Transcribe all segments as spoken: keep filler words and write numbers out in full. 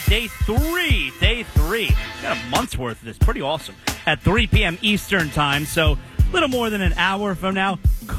day three. Day three. Got a month's worth of this. Pretty awesome. At three p.m. Eastern time, so a little more than an hour from now,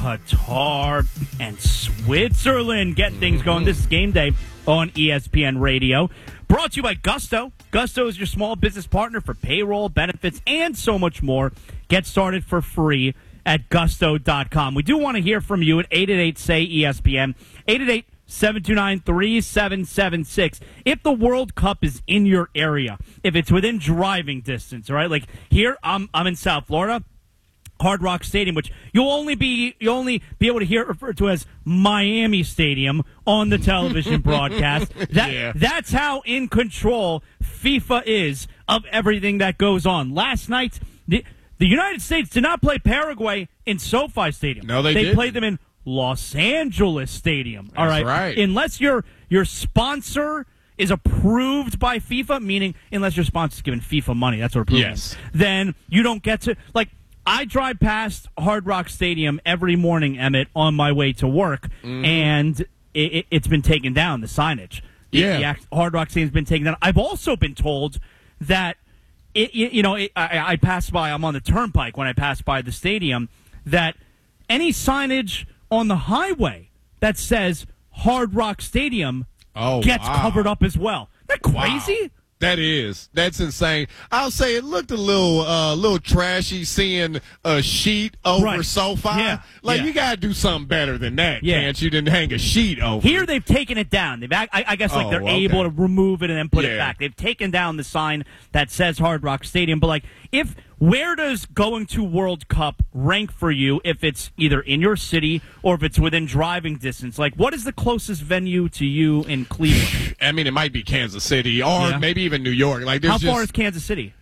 Qatar and Switzerland get things going. This is Game Day on E S P N Radio. Brought to you by Gusto. Gusto is your small business partner for payroll, benefits, and so much more. Get started for free at gusto dot com. We do want to hear from you at eight eight eight, S A Y, E S P N, eight eight eight, seven two nine, three seven seven six. If the World Cup is in your area, if it's within driving distance, all right? Like here, I'm, I'm in South Florida. Hard Rock Stadium, which you'll only be you'll only be able to hear it referred to as Miami Stadium on the television broadcast. That yeah. That's how in control FIFA is of everything that goes on. Last night, the, the United States did not play Paraguay in SoFi Stadium. No, they They didn't. played them in Los Angeles Stadium. All That's right? right. Unless your your sponsor is approved by FIFA, meaning unless your sponsor is giving FIFA money, that's what approved Yes. means, then you don't get to, like, I drive past Hard Rock Stadium every morning, Emmett, on my way to work, Mm-hmm. and it, it, it's been taken down, the signage. The- Yeah. The act- Hard Rock Stadium's been taken down. I've also been told that, it, you you know, it, I, I pass by, I'm on the turnpike when I pass by the stadium, that any signage on the highway that says Hard Rock Stadium Oh, gets wow. covered up as well. Isn't that crazy? Wow. That is. That's insane. I'll say it looked a little uh, little trashy seeing a sheet over Right. SoFi. Yeah. Like, Yeah. you got to do something better than that, Yeah. can't you? Didn't hang a sheet over Here it. they've taken it down. They've, I, I guess, like Oh, they're okay. able to remove it and then put it Yeah. back. They've taken down the sign that says Hard Rock Stadium. But like, if where does going to World Cup rank for you? If it's either in your city or if it's within driving distance, like what is the closest venue to you in Cleveland? I mean, it might be Kansas City or Yeah. maybe even New York. Like, there's How just, far is Kansas City?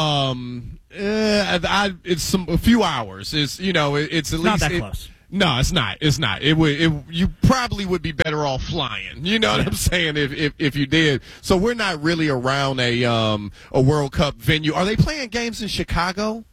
Um, eh, I, it's some a few hours. It's you know, it, it's at Not least that it- close. No, it's not. It's not. It would. It, you probably would be better off flying. You know what I'm saying? If, if if you did. So we're not really around a um a World Cup venue. Are they playing games in Chicago?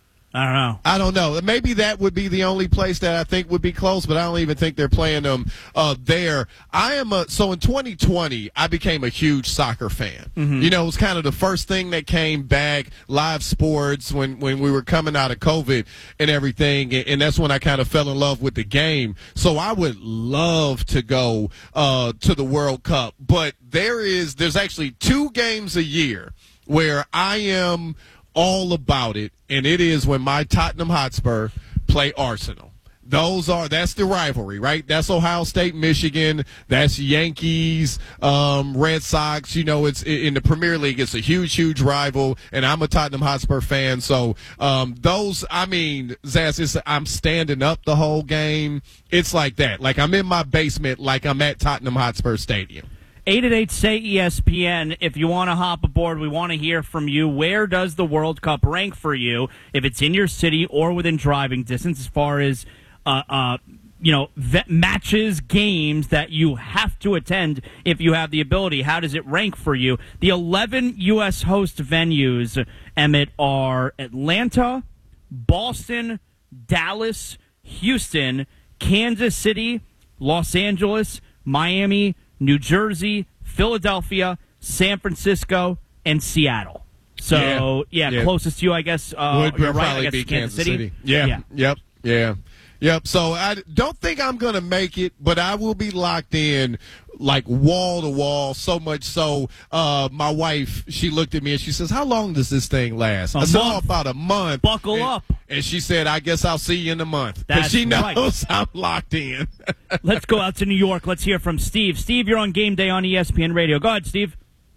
I don't know. I don't know. Maybe that would be the only place that I think would be close, but I don't even think they're playing them uh, there. I am a so in twenty twenty, I became a huge soccer fan. Mm-hmm. You know, it was kind of the first thing that came back, live sports, when when we were coming out of COVID and everything, and, and that's when I kind of fell in love with the game. So I would love to go uh, to the World Cup, but there is there's actually two games a year where I am all about it, and it is when my Tottenham Hotspur play Arsenal. Those are that's the rivalry, right? That's Ohio State, Michigan. That's Yankees, um, Red Sox. You know, it's in the Premier League. It's a huge, huge rival, and I'm a Tottenham Hotspur fan. So um, those, I mean, Zaz, it's, I'm standing up the whole game. It's like that. Like I'm in my basement, like I'm at Tottenham Hotspur Stadium. eight eight eight, S A Y, E S P N. If you want to hop aboard, we want to hear from you. Where does the World Cup rank for you? If it's in your city or within driving distance, as far as uh, uh, you know, vet matches, games that you have to attend if you have the ability. How does it rank for you? The eleven U S host venues, Emmett, are Atlanta, Boston, Dallas, Houston, Kansas City, Los Angeles, Miami, New Jersey, Philadelphia, San Francisco, and Seattle. So, yeah, Yeah. yeah Yeah. closest to you, I guess. Uh, Would you're right, probably I guess be Kansas, Kansas City. Yeah. Yeah. Yep. Yeah. Yep. So I don't think I'm going to make it, but I will be locked in like wall to wall, so much so uh, my wife, she looked at me and she says, how long does this thing last? A I said, oh, month. about a month. Buckle and, up. And she said, I guess I'll see you in a month. Because That's she knows right. I'm locked in. Let's go out to New York. Let's hear from Steve. Steve, you're on Game Day on E S P N Radio. Go ahead, Steve.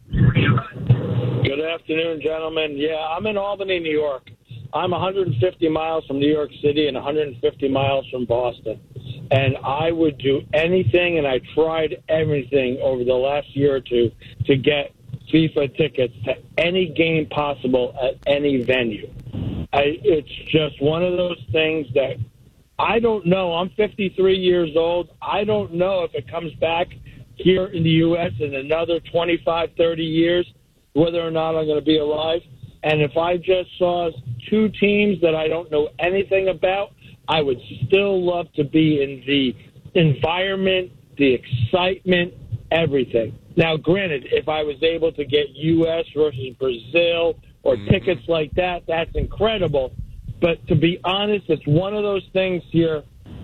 Good afternoon, gentlemen. Yeah, I'm in Albany, New York. I'm one hundred fifty miles from New York City and one hundred fifty miles from Boston. And I would do anything, and I tried everything over the last year or two to get FIFA tickets to any game possible at any venue. I, it's just one of those things that I don't know. I'm fifty-three years old. I don't know if it comes back here in the U S in another twenty-five, thirty years, whether or not I'm going to be alive. And if I just saw two teams that I don't know anything about, I would still love to be in the environment, the excitement, everything. Now, granted, if I was able to get U S versus Brazil or mm-hmm. tickets like that, that's incredible. But to be honest, it's one of those things here.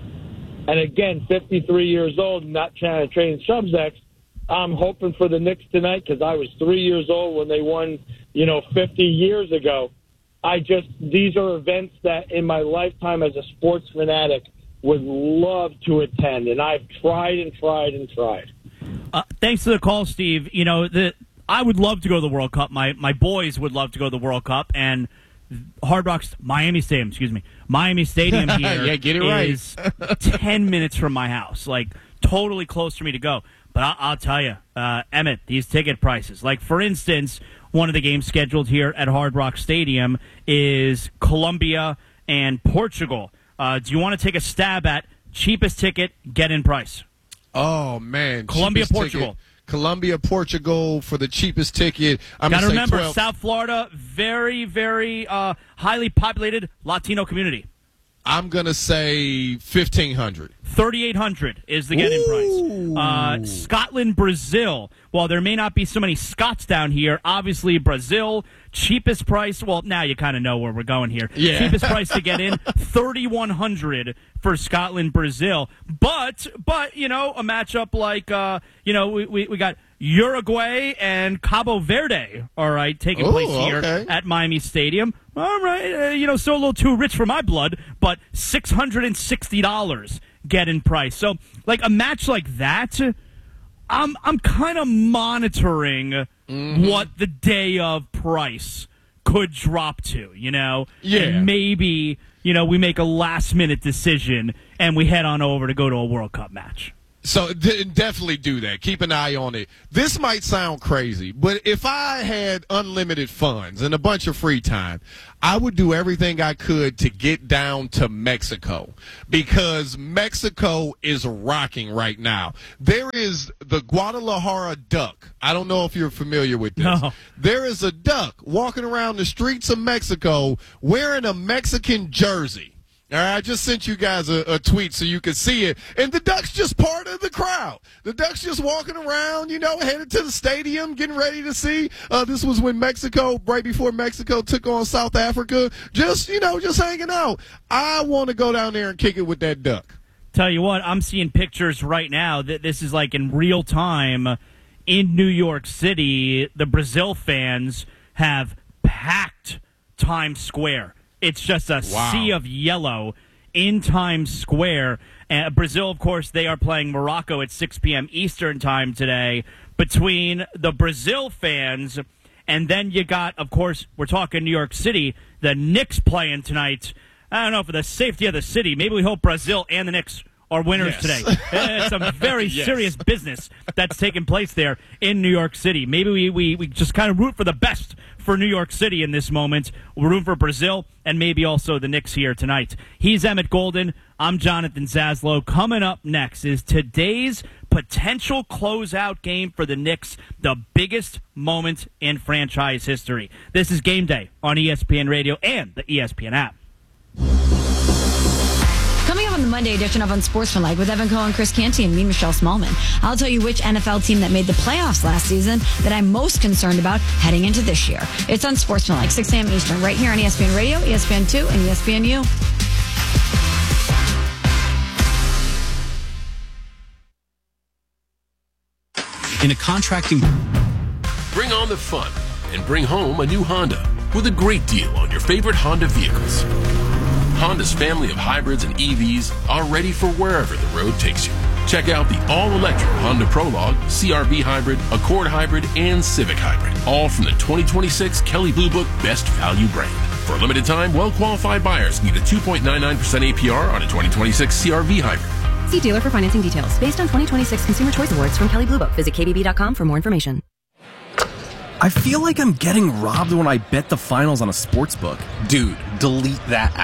And again, fifty-three years old, not trying to train subjects. I'm hoping for the Knicks tonight because I was three years old when they won, you know, fifty years ago. I just, these are events that in my lifetime as a sports fanatic would love to attend. And I've tried and tried and tried. Uh, thanks for the call, Steve. You know, the, I would love to go to the World Cup. My my boys would love to go to the World Cup. And Hard Rock's Miami Stadium, excuse me. Miami Stadium here yeah, get it is right. ten minutes from my house. Like, totally close for me to go. But I'll, I'll tell you, uh, Emmett, these ticket prices. Like, for instance, one of the games scheduled here at Hard Rock Stadium is Colombia and Portugal. Uh, do you want to take a stab at cheapest ticket, get-in price? Oh, man. Colombia, cheapest Portugal. Ticket. Colombia, Portugal for the cheapest ticket. I'm Got to remember, twelve South Florida, very, very uh, highly populated Latino community. I'm going to say fifteen hundred. thirty-eight hundred is the get-in price. Uh, Scotland, Brazil. While there may not be so many Scots down here, obviously Brazil, cheapest price. Well, now you kind of know where we're going here. Yeah. Cheapest price to get in, thirty-one hundred for Scotland, Brazil. But, but you know, a matchup like, uh, you know, we, we, we got Uruguay and Cabo Verde, all right, taking Ooh, place here okay. at Miami Stadium. All right, uh, you know, still a little too rich for my blood, but six hundred sixty dollars get-in price. So, like, a match like that, I'm I'm kind of monitoring mm-hmm. what the day of price could drop to, you know? Yeah. And maybe, you know, we make a last-minute decision and we head on over to go to a World Cup match. So d- definitely do that. Keep an eye on it. This might sound crazy, but if I had unlimited funds and a bunch of free time, I would do everything I could to get down to Mexico because Mexico is rocking right now. There is the Guadalajara duck. I don't know if you're familiar with this. No. There is a duck walking around the streets of Mexico wearing a Mexican jersey. All right, I just sent you guys a, a tweet so you could see it. And the Duck's just part of the crowd. The Duck's just walking around, you know, headed to the stadium, getting ready to see. Uh, this was when Mexico, right before Mexico took on South Africa. Just, you know, just hanging out. I want to go down there and kick it with that Duck. Tell you what, I'm seeing pictures right now that this is like in real time in New York City. The Brazil fans have packed Times Square. It's just a wow. sea of yellow in Times Square. Uh, Brazil, of course, they are playing Morocco at six p.m. Eastern time today. Between the Brazil fans, and then you got, of course, we're talking New York City, the Knicks playing tonight. I don't know, for the safety of the city, maybe we hope Brazil and the Knicks are winners yes. today. It's some very yes. serious business that's taking place there in New York City. Maybe we, we, we just kind of root for the best for New York City in this moment. We're rooting for Brazil and maybe also the Knicks here tonight. He's Emmett Golden. I'm Jonathan Zaslow. Coming up next is today's potential closeout game for the Knicks, the biggest moment in franchise history. This is Game Day on E S P N Radio and the E S P N app. Coming up on the Monday edition of Unsportsmanlike with Evan Cohen, Chris Canty, and me, Michelle Smallman, I'll tell you which N F L team that made the playoffs last season that I'm most concerned about heading into this year. It's Unsportsmanlike, six a.m. Eastern, right here on E S P N Radio, E S P N two, and E S P N U. In a contracting... Bring on the fun and bring home a new Honda with a great deal on your favorite Honda vehicles. Honda's family of hybrids and E Vs are ready for wherever the road takes you. Check out the all-electric Honda Prologue, C R V Hybrid, Accord Hybrid, and Civic Hybrid, all from the twenty twenty-six Kelley Blue Book Best Value brand. For a limited time, well-qualified buyers can get a two point nine nine percent A P R on a twenty twenty-six C R V Hybrid. See dealer for financing details. Based on twenty twenty-six Consumer Choice Awards from Kelley Blue Book. Visit K B B dot com for more information. I feel like I'm getting robbed when I bet the finals on a sports book. Dude, delete that app.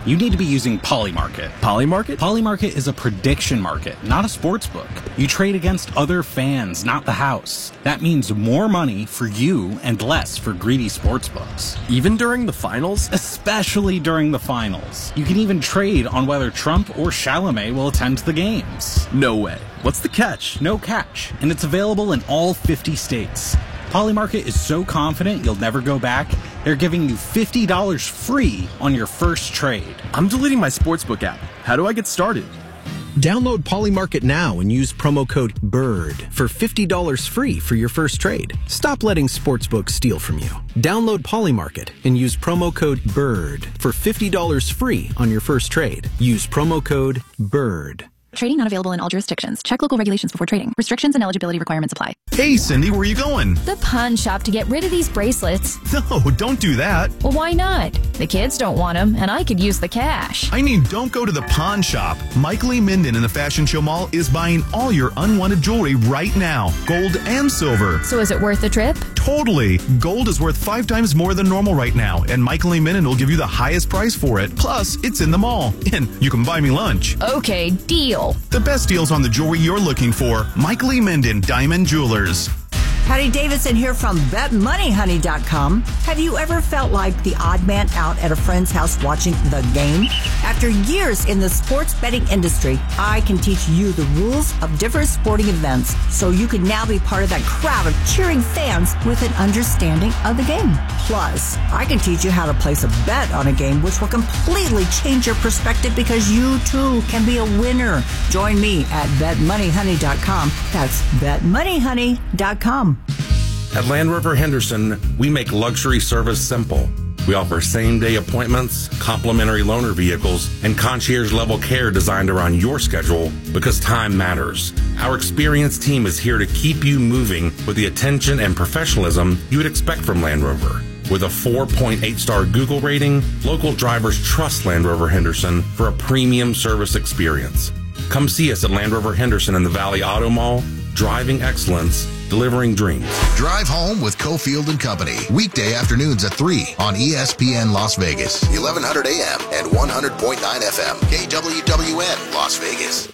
you need to be using Polymarket. Polymarket? Polymarket is a prediction market, not a sports book. You trade against other fans, not the house. That means more money for you and less for greedy sports books. Even during the finals? Especially during the finals. You can even trade on whether Trump or Chalamet will attend the games. No way. What's the catch? No catch, and it's available in all fifty states. Polymarket is so confident you'll never go back, they're giving you fifty dollars free on your first trade. I'm deleting my sportsbook app. How do I get started? Download Polymarket now and use promo code BIRD for fifty dollars free for your first trade. Stop letting sportsbooks steal from you. Download Polymarket and use promo code BIRD for fifty dollars free on your first trade. Use promo code BIRD. Trading not available in all jurisdictions. Check local regulations before trading. Restrictions and eligibility requirements apply. Hey, Cindy, where are you going? The pawn shop to get rid of these bracelets. No, don't do that. Well, why not? The kids don't want them, and I could use the cash. I mean, don't go to the pawn shop. Mike Lee Minden in the Fashion Show Mall is buying all your unwanted jewelry right now. Gold and silver. So is it worth the trip? Totally. Gold is worth five times more than normal right now, and Mike Lee Minden will give you the highest price for it. Plus, it's in the mall, and you can buy me lunch. Okay, deal. The best deals on the jewelry you're looking for. Mike Lee Minden, Diamond Jewelers. Patty Davidson here from bet money honey dot com. Have you ever felt like the odd man out at a friend's house watching the game? After years in the sports betting industry, I can teach you the rules of different sporting events so you can now be part of that crowd of cheering fans with an understanding of the game. Plus, I can teach you how to place a bet on a game which will completely change your perspective because you too can be a winner. Join me at bet money honey dot com. That's bet money honey dot com. At Land Rover Henderson, we make luxury service simple. We offer same-day appointments, complimentary loaner vehicles, and concierge-level care designed around your schedule because time matters. Our experienced team is here to keep you moving with the attention and professionalism you would expect from Land Rover. With a four point eight star Google rating, local drivers trust Land Rover Henderson for a premium service experience. Come see us at Land Rover Henderson in the Valley Auto Mall. Driving excellence, delivering dreams. Drive home with Cofield and Company. Weekday afternoons at three on E S P N Las Vegas. eleven hundred A M and one hundred point nine F M. K W W N Las Vegas.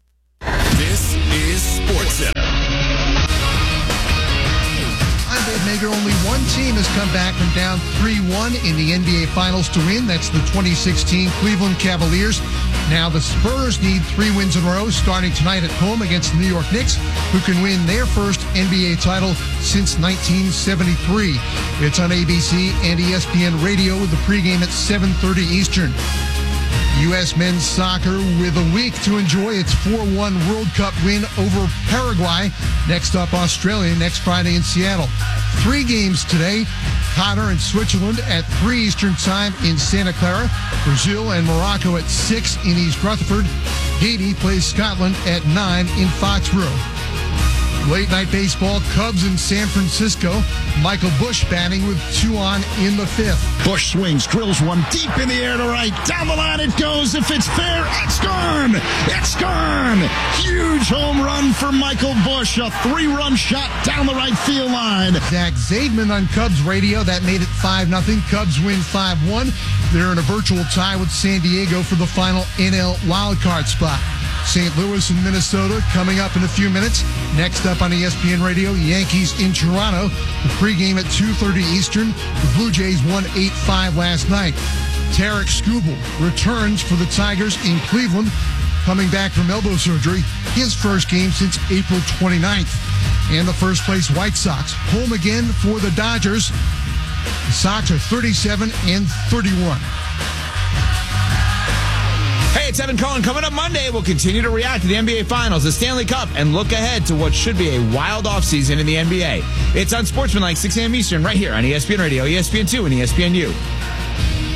This is SportsCenter. I'm Dave Mager. Only one team has come back from down three one in the N B A Finals to win. That's the twenty sixteen Cleveland Cavaliers. Now the Spurs need three wins in a row starting tonight at home against the New York Knicks, who can win their first N B A title since nineteen seventy-three. It's on A B C and E S P N Radio with the pregame at seven thirty Eastern. U S men's soccer with a week to enjoy its four one World Cup win over Paraguay. Next up, Australia next Friday in Seattle. Three games today. Qatar and Switzerland at three Eastern Time in Santa Clara. Brazil and Morocco at six in East Rutherford. Haiti plays Scotland at nine in Foxborough. Late night baseball, Cubs in San Francisco. Michael Busch batting with two on in the fifth. Busch swings, drills one deep in the air to right. Down the line it goes. If it's fair, it's gone. It's gone. Huge home run for Michael Busch. A three-run shot down the right field line. Zach Zaidman on Cubs radio. That made it five nothing. Cubs win five one. They're in a virtual tie with San Diego for the final N L wildcard spot. Saint Louis and Minnesota coming up in a few minutes. Next up on E S P N Radio, Yankees in Toronto. The pregame at two thirty Eastern. The Blue Jays won eight five last night. Tarek Skubal returns for the Tigers in Cleveland, coming back from elbow surgery. His first game since April twenty-ninth. And the first place White Sox home again for the Dodgers. The Sox are thirty-seven and thirty-one. Hey, it's Evan Cohen. Coming up Monday, we'll continue to react to the N B A Finals, the Stanley Cup, and look ahead to what should be a wild offseason in the N B A. It's on Sportsmanlike, six a.m. Eastern, right here on E S P N Radio, E S P N two, and E S P N U.